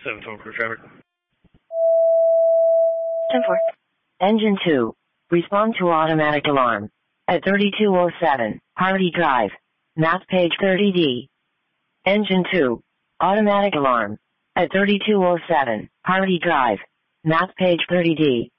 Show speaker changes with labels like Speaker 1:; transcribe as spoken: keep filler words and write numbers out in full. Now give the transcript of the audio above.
Speaker 1: seven four for traffic.
Speaker 2: ten four. Engine two. Respond to automatic alarm. At thirty-two oh seven, Hardy Drive. Map page thirty D. Engine two. Automatic alarm. At thirty-two oh seven, Hardy Drive. Map page thirty D.